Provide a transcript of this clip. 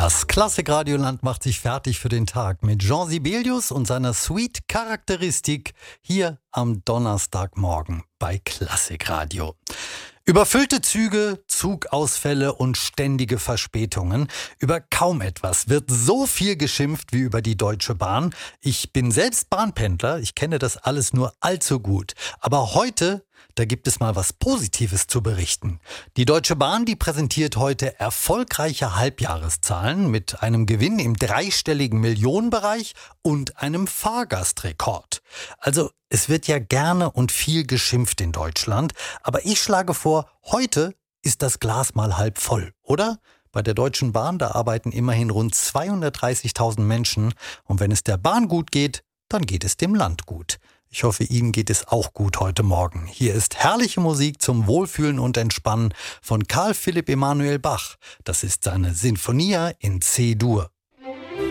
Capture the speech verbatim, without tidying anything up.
Das Klassikradioland macht sich fertig für den Tag mit Jean Sibelius und seiner Suite Charakteristik hier am Donnerstagmorgen bei Klassikradio. Überfüllte Züge, Zugausfälle und ständige Verspätungen. Über kaum etwas wird so viel geschimpft wie über die Deutsche Bahn. Ich bin selbst Bahnpendler, ich kenne das alles nur allzu gut. Aber heute, da gibt es mal was Positives zu berichten. Die Deutsche Bahn, die präsentiert heute erfolgreiche Halbjahreszahlen mit einem Gewinn im dreistelligen Millionenbereich und einem Fahrgastrekord. Also es wird ja gerne und viel geschimpft in Deutschland, aber ich schlage vor, heute ist das Glas mal halb voll, oder? Bei der Deutschen Bahn, da arbeiten immerhin rund zweihundertdreißigtausend Menschen und wenn es der Bahn gut geht, dann geht es dem Land gut. Ich hoffe, Ihnen geht es auch gut heute Morgen. Hier ist herrliche Musik zum Wohlfühlen und Entspannen von Karl Philipp Emanuel Bach. Das ist seine Sinfonia in C-Dur.